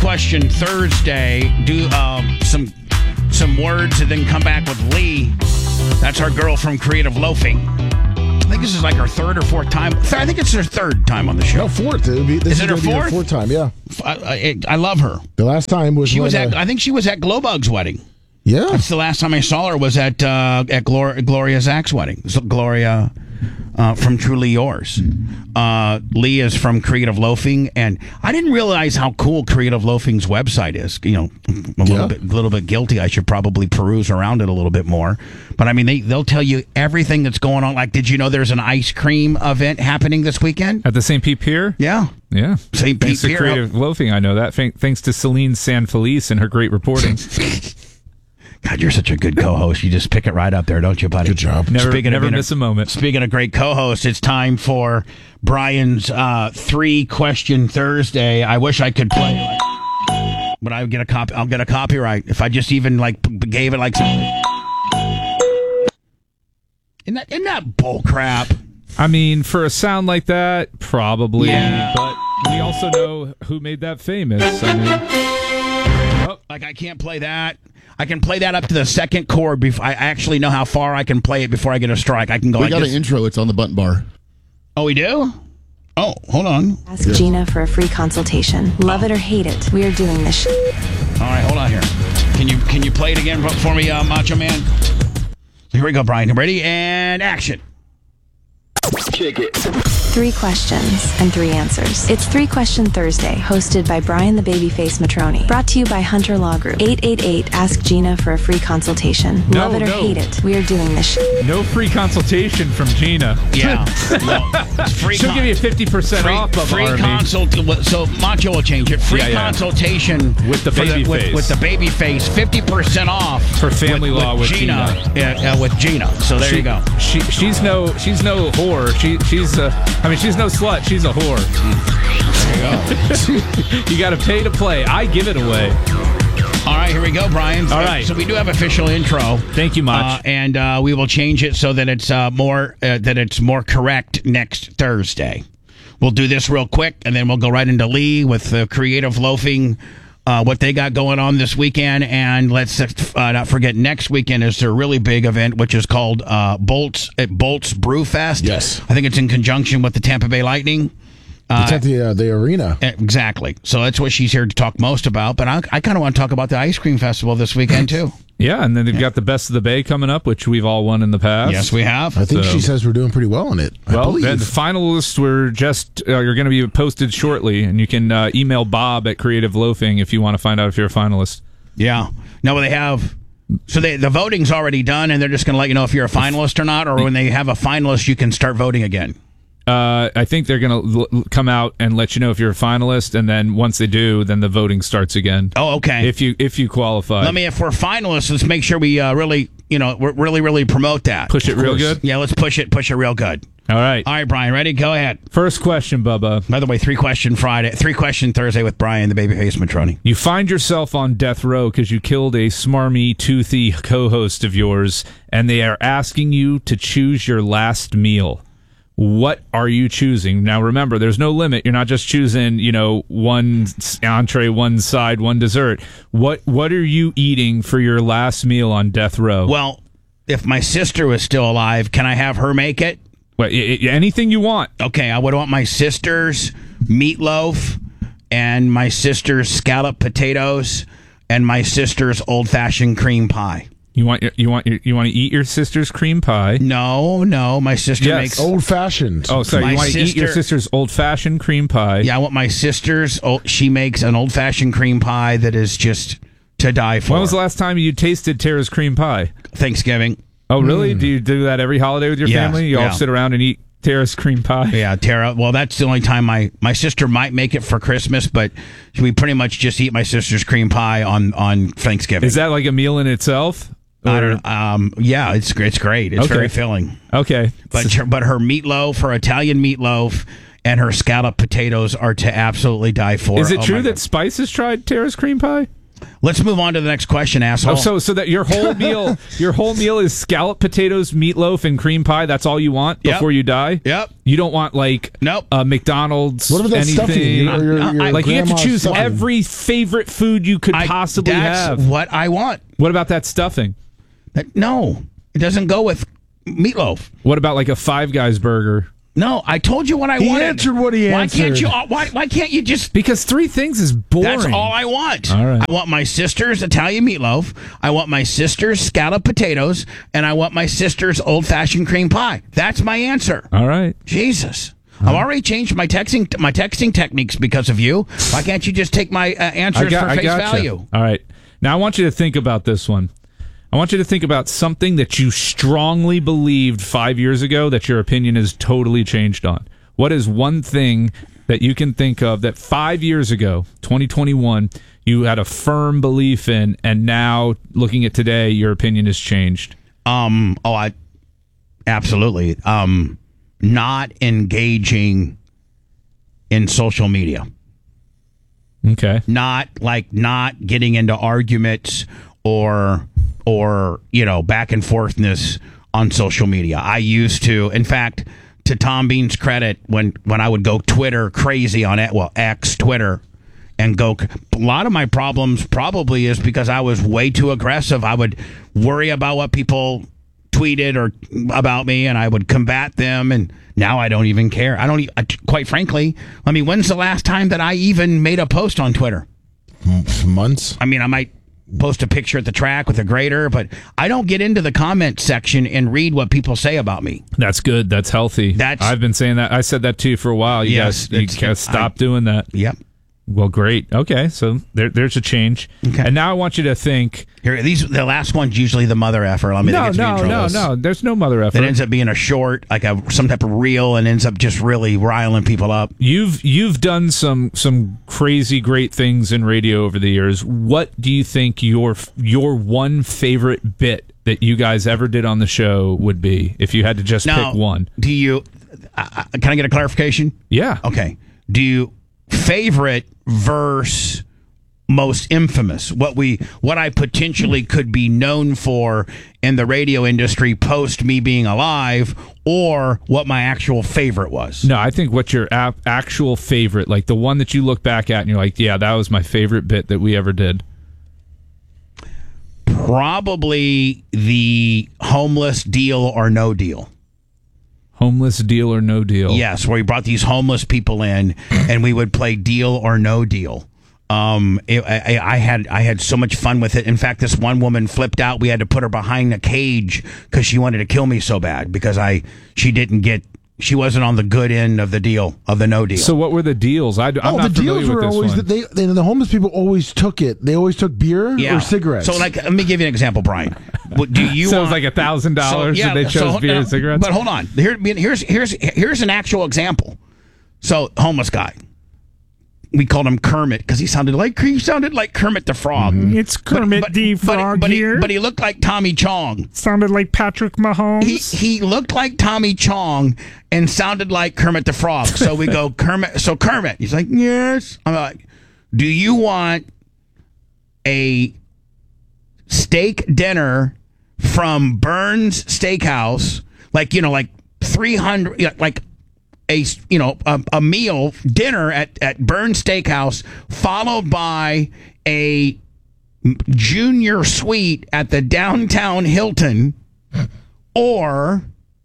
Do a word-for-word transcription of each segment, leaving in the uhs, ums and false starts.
Question Thursday. Do um, some some words and then come back with Lee. That's our girl from Creative Loafing. I think this is like her third or fourth time. I think it's her third time on the show. No, fourth. It would be, this is, is it her gonna be fourth? her fourth time, yeah. I, I, I love her. The last time was She when, was at. uh, I think she was at Glowbug's wedding. yeah. That's the last time I saw her was at uh, at Glor- Gloria Zach's wedding. So Gloria uh, from Truly Yours. Uh, Lee is from Creative Loafing, and I didn't realize how cool Creative Loafing's website is. You know, a little Yeah. bit, little bit guilty. I should probably peruse around it a little bit more. But I mean, they they'll tell you everything that's going on. Like, did you know there's an ice cream event happening this weekend? At the Saint Pete Pier? Yeah. Yeah. Saint Pete Thanks to Pier. Creative Loafing, I know that. Thank- Thanks to Celine Sanfelice and her great reporting. God, you're such a good co-host. You just pick it right up there, don't you, buddy? Good job. Never, Speaking of never being a- miss a moment. Speaking of great co-hosts, it's time for Brian's uh, three question Thursday. I wish I could play it, but I would get a copy. I'll get a copyright if I just even like p- gave it like something. Isn't that, isn't that bull crap? I mean, for a sound like that, probably. Yeah. But we also know who made that famous. I mean, oh, Like I can't play that. I can play that up to the second chord. Before I actually know how far I can play it before I get a strike. I can go. We like got this. an intro. It's on the button bar. Oh, we do. Oh, hold on. Ask Gina for a free consultation. Love it or hate it, we are doing this. Sh- All right, hold on here. Can you can you play it again for me, uh, Macho Man? Here we go, Brian. Ready and action. Kick it. Three questions and three answers. It's Three Question Thursday, hosted by Brian the Babyface Matroni. Brought to you by Hunter Law Group. eight eight eight, ask Gina for a free consultation. No, Love it or no. hate it, we are doing this. Sh- no free consultation from Gina. Yeah. Well, it's free She'll con- give you fifty percent free, off of free Army. consult. So Macho will change it. Free Yeah, yeah. consultation With the for baby with, face. with the baby face. Fifty percent off For family law with Gina. Yeah, uh, with Gina. So there She- you go. She she's no she's no whore. She she's uh, I mean she's no slut. She's a whore. You got to pay to play. I give it away. All right, here we go, Brian. All right. So we do have official intro. Thank you much. Uh, and uh, we will change it so that it's uh, more uh, that it's more correct next Thursday. We'll do this real quick, and then we'll go right into Lee with the Creative Loafing, uh, what they got going on this weekend. And let's uh, not forget, next weekend is their really big event, which is called uh, Bolts at Bolts Brew Fest. Yes. I think it's in conjunction with the Tampa Bay Lightning. It's at the, uh, the arena. Exactly. So that's what she's here to talk most about. But I, I kind of want to talk about the ice cream festival this weekend, too. Yeah, and then they've got the Best of the Bay coming up, which we've all won in the past. Yes, we have. I think So- she says we're doing pretty well on it. I Well, believe. then the finalists were just uh, are going to be posted shortly, and you can uh, email Bob at Creative Loafing if you want to find out if you're a finalist. Yeah. No, they have. So they, the voting's already done, and they're just going to let you know if you're a finalist or not, or when they have a finalist, you can start voting again. Uh, I think they're going to l- come out and let you know if you're a finalist, and then once they do, then the voting starts again. Oh, okay. If you if you qualify, Let me, if we're finalists, let's make sure we uh, really, you know, we're really, really promote that. push it Of real course. good. Yeah, let's push it, push it real good. All right. All right, Brian, ready? Go ahead. First question, Bubba. By the way, three question Friday, three question Thursday with Brian, the Babyface Matroni. You find yourself on death row because you killed a smarmy, toothy co-host of yours, and they are asking you to choose your last meal. What are you choosing? Now, remember, there's no limit. You're not just choosing, you know, one entree, one side, one dessert. What What are you eating for your last meal on death row? Well, if my sister was still alive, can I have her make it? What, I- I- anything you want. Okay, I would want my sister's meatloaf and my sister's scallop potatoes and my sister's old-fashioned cream pie. You want your, you want your, you want to eat your sister's cream pie. No, no, my sister Yes. makes... Old fashioned. Oh, sorry. My You want to eat your sister- sister's old-fashioned cream pie. Yeah, I want my sister's... Oh, she makes an old-fashioned cream pie that is just to die for. When was the last time you tasted Tara's cream pie? Thanksgiving. Oh, really? Do you do that every holiday with your Yes, family? You yeah. all sit around and eat Tara's cream pie? Yeah, Tara. Well, that's the only time my, my sister might make it for Christmas, but we pretty much just eat my sister's cream pie on, on Thanksgiving. Is that like a meal in itself? I Or- don't, um, yeah, it's it's great. It's Okay. very filling. Okay. But her, but her meatloaf, her Italian meatloaf, and her scallop potatoes are to absolutely die for. Is it Oh, true my that God. Spice has tried Tara's cream pie? Let's move on to the next question, asshole. Oh, so so that your whole meal, your whole meal is scallop potatoes, meatloaf, and cream pie. That's all you want Yep. before you die. Yep. You don't want like Nope. uh, McDonald's. What about that anything. stuffing? Your, your, I- your I- Like you have to grandma's choose stuffing. every favorite food you could I- possibly that's have. what I want. What about that stuffing? That- no, it doesn't go with meatloaf. What about like a Five Guys burger? No, I told you what I He wanted. answered what he why can't answered. you? uh, Why, why can't you just? Because three things is boring. That's all I want. All right. I want my sister's Italian meatloaf. I want my sister's scalloped potatoes, and I want my sister's old fashioned cream pie. That's my answer. All right. Jesus. I've already changed my texting my texting techniques because of you. Why can't you just take my uh, answers for face gotcha. value? All right. Now I want you to think about this one. I want you to think about something that you strongly believed five years ago that your opinion has totally changed on. What is one thing that you can think of that five years ago, twenty twenty-one, you had a firm belief in, and now looking at today, your opinion has changed? Um. Oh, I absolutely. Um. Not engaging in social media. Okay. Not like not getting into arguments or or you know back and forthness on social media. I used to, in fact, to Tom Bean's credit, when when I would go Twitter crazy on it, well X Twitter, and go. A lot of my problems probably is because I was way too aggressive. I would worry about what people tweeted or about me, and I would combat them. And now I don't even care. I don't. e- I- Quite frankly, I mean, when's the last time that I even made a post on Twitter? Months. I mean, I might post a picture at the track with a grader, but I don't get into the comment section and read what people say about me. That's good. That's healthy. That's- I've been saying that. I said that to you for a while. You Yes, guys, you it's- gotta stop I- doing that. Yep. Well, great. Okay, so there, there's a change. Okay. And now I want you to think. Here, these the last one's usually the mother effer. I mean, No, gets me in no, trouble. no, no. There's no mother That effort. ends up being a short, like a some type of reel, and ends up just really riling people up. You've you've done some some crazy great things in radio over the years. What do you think your your one favorite bit that you guys ever did on the show would be if you had to just Now, pick one? do you? Uh, uh, can I get a clarification? Yeah. Okay. Do you favorite versus most infamous? What we what I potentially could be known for in the radio industry post me being alive, or what my actual favorite was? No, I think what's your ap- actual favorite, like the one that you look back at and you're like, yeah, that was my favorite bit that we ever did. Probably the homeless deal or no deal. Homeless deal or no deal? Yes, where we brought these homeless people in, and we would play deal or no deal. Um, it, I, I had I had so much fun with it. In fact, this one woman flipped out. We had to put her behind a cage because she wanted to kill me so bad because I she didn't get she wasn't on the good end of the deal of the no deal. So what were the deals? I, I'm Oh, not the familiar deals with were this always one. that they, they the homeless people always took it. They always took beer yeah. or cigarettes. So like, let me give you an example, Brian. What, do you so it want, was like a thousand dollars yeah, and they chose so, beer uh, and cigarettes? But hold on. Here, here's here's here's an actual example. So homeless guy. We called him Kermit because he sounded like he sounded like Kermit the Frog. It's Kermit the Frog but, but here. He, but he looked like Tommy Chong. Sounded like Patrick Mahomes. He he looked like Tommy Chong and sounded like Kermit the Frog. So we go Kermit. So Kermit, he's like, yes. I'm like, do you want a steak dinner from Burns Steakhouse? Like, you know, like three hundred, like a, you know, a, a meal dinner at, at Burns Steakhouse, followed by a junior suite at the downtown Hilton, or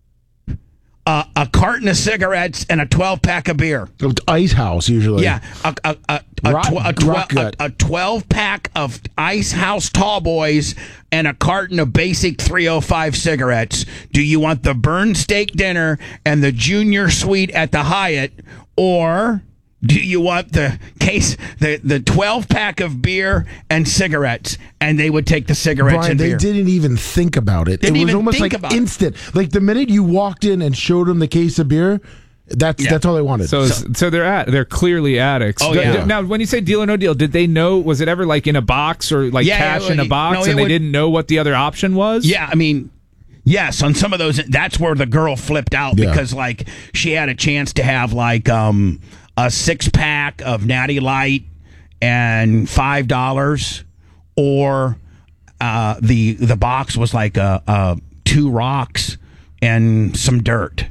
uh, a carton of cigarettes and a twelve pack of beer. Ice House usually. Yeah, a a a, a, Rock- tw- a, tw- rock a, gut. a twelve pack of Ice House Tall Boys and a carton of basic three oh five cigarettes. Do you want the burn steak dinner and the junior suite at the Hyatt, or do you want the case the the twelve pack of beer and cigarettes? And they would take the cigarettes Brian, and they beer. didn't even think about it. Didn't it was even almost think like about it. instant. Like the minute you walked in and showed them the case of beer, that's Yeah. that's all they wanted. So, so, so they're at they're clearly addicts. Oh, Do- yeah. Now, when you say deal or no deal, did they know? Was it ever like in a box or like Yeah, cash yeah, in a no, box, it and they would- didn't know what the other option was? Yeah, I mean, yes, on some of those, that's where the girl flipped out Yeah. because, like, she had a chance to have, like, um, a six pack of Natty Light and five dollars, or uh, the the box was like uh, uh, two rocks and some dirt,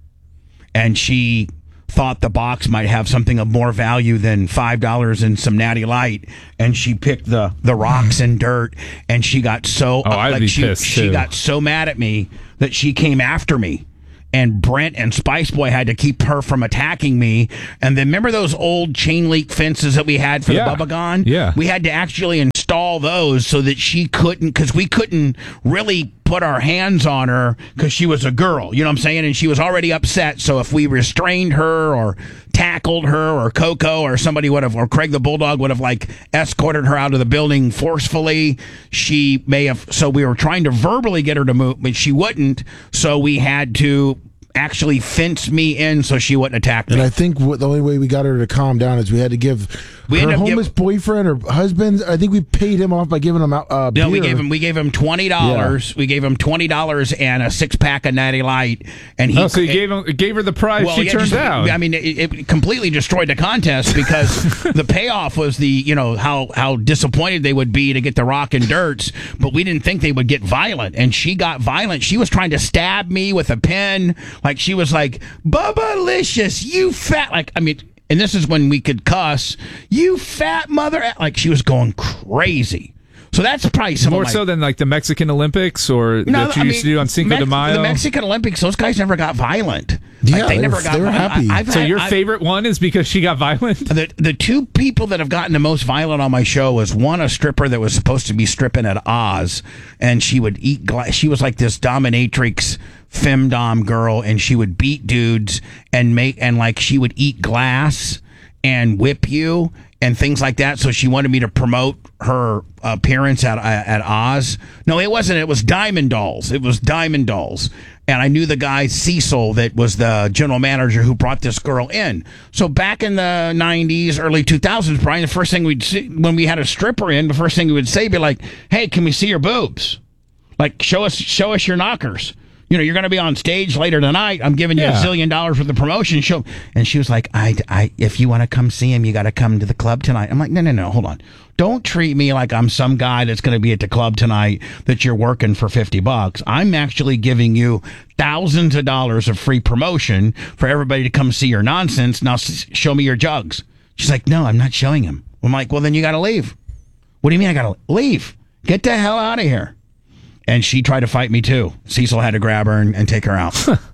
and she thought the box might have something of more value than five dollars and some Natty Light, and she picked the, the rocks and dirt, and she got so Oh, I'd like be she, pissed, she too. got so mad at me that she came after me. And Brent and Spice Boy had to keep her from attacking me. And then remember those old chain link fences that we had for Yeah. the Bubba Gone? Yeah. We had to actually install those so that she couldn't, because we couldn't really put our hands on her because she was a girl. You know what I'm saying? And she was already upset. So if we restrained her or tackled her, or Coco or somebody would have, or Craig the Bulldog would have like escorted her out of the building forcefully, she may have. So we were trying to verbally get her to move, but she wouldn't. So we had to actually fence me in so she wouldn't attack me. And I think what, the only way we got her to calm down is we had to give We her ended up homeless give- boyfriend or husband. I think we paid him off by giving him out. Uh, No, we beer. gave him we gave him twenty dollars. We gave him twenty dollars and a six pack of Natty Light, and he Oh, so you gave him gave her the prize she yeah, turned just- down. I mean, it, it completely destroyed the contest because the payoff was the you know how how disappointed they would be to get the rock and dirts, but we didn't think they would get violent, and she got violent. She was trying to stab me with a pen, like she was like Bubba-licious, you fat, like I mean. And this is when we could cuss, you fat mother, like she was going crazy. So that's probably some More of my, so than like the Mexican Olympics or No, that you I used to mean, do on Cinco Mex- de Mayo. The Mexican Olympics, those guys never got violent. Yeah, Like, they, they never were- got they were violent. happy. I- I've so had- your I've- favorite one is because she got violent? The the two people that have gotten the most violent on my show was one, a stripper that was supposed to be stripping at Oz, and she would eat glass. She was like this dominatrix femdom girl, and she would beat dudes and make and like she would eat glass and whip you and things like that. So she wanted me to promote her appearance at at Oz. No, it wasn't. It was Diamond Dolls. It was Diamond Dolls. And I knew the guy Cecil that was the general manager who brought this girl in. So back in the nineties, early two thousands, Brian, the first thing we'd see when we had a stripper in, the first thing we would say be like, "Hey, can we see your boobs? Like, show us, show us your knockers." You know, you're going to be on stage later tonight. I'm giving you Yeah. a zillion dollars for the promotion show. And she was like, I, I, if you want to come see him, you got to come to the club tonight. I'm like, no, no, no, hold on. Don't treat me like I'm some guy that's going to be at the club tonight that you're working for fifty bucks. I'm actually giving you thousands of dollars of free promotion for everybody to come see your nonsense. Now s- show me your jugs. She's like, no, I'm not showing him. I'm like, well, then you got to leave. What do you mean I got to leave? Get the hell out of here. And she tried to fight me too. Cecil had to grab her and, and take her out.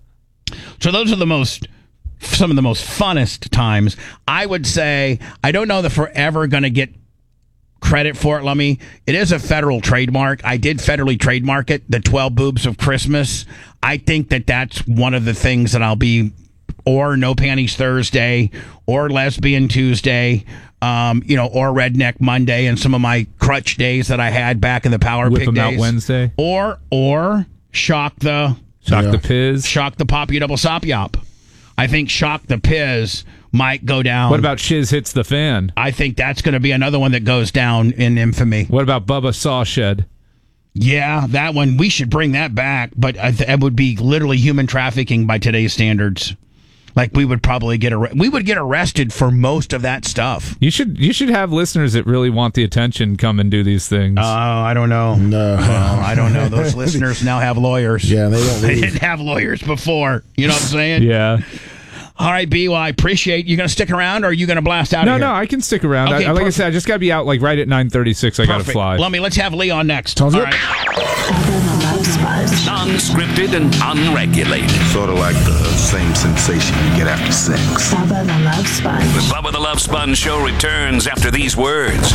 So those are the most, some of the most funnest times. I would say, I don't know if we're ever going to get credit for it, Lummy. It is a federal trademark. I did federally trademark it, the twelve Boobs of Christmas. I think that that's one of the things that I'll be, or No Panties Thursday, or Lesbian Tuesday, um, you know, or Redneck Monday, and some of my crutch days that I had back in the Power Whip Pig 'em out days. Wednesday. Or, or Shock the... Shock Yeah. the Piz. Shock the Pop You Double Sop Yop. I think Shock the Piz might go down. What about Shiz Hits the Fan? I think that's going to be another one that goes down in infamy. What about Bubba Sawshed? Yeah, that one. We should bring that back, but I th- it would be literally human trafficking by today's standards. Like we would probably get ar- we would get arrested for most of that stuff. You should you should have listeners that really want the attention come and do these things. Oh, I don't know. No. Well, I don't know. Those listeners now have lawyers. Yeah, they don't They leave. didn't have lawyers before. You know what I'm saying? yeah. All right, B. Well, I appreciate you. Going to stick around, or are you going to blast out No, of here? no, I can stick around. Okay, I, like I perfect. said, I just got to be out like right at nine thirty-six. I got to Perfect. fly. Lummy, let's have Lee on next. Sounds All good. right. Unscripted and unregulated. Sort of like the same sensation you get after sex. Bubba the Love Sponge. The Bubba the Love Sponge Show returns after these words.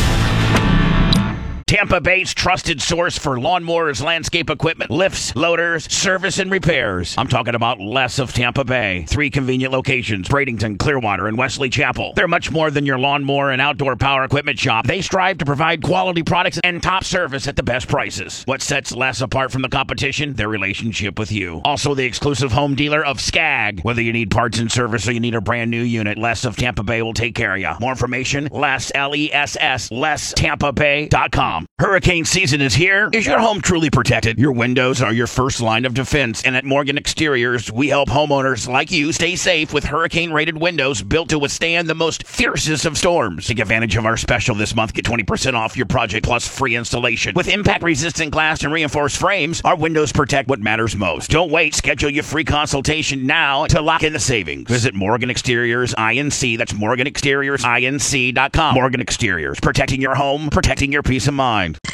Tampa Bay's trusted source for lawnmowers, landscape equipment, lifts, loaders, service, and repairs. I'm talking about Less of Tampa Bay. Three convenient locations, Bradenton, Clearwater, and Wesley Chapel. They're much more than your lawnmower and outdoor power equipment shop. They strive to provide quality products and top service at the best prices. What sets Less apart from the competition? Their relationship with you. Also the exclusive home dealer of Skag. Whether you need parts and service or you need a brand new unit, Less of Tampa Bay will take care of you. More information, Less, L E S S, less tampa bay dot com. com. Hurricane season is here. Is your home truly protected? Your windows are your first line of defense, and at Morgan Exteriors, we help homeowners like you stay safe with hurricane-rated windows built to withstand the most fiercest of storms. Take advantage of our special this month. Get twenty percent off your project plus free installation. With impact-resistant glass and reinforced frames, our windows protect what matters most. Don't wait. Schedule your free consultation now to lock in the savings. Visit Morgan Exteriors Inc. That's Morgan Exteriors Inc dot com. Morgan Exteriors, protecting your home, protecting your peace of mind.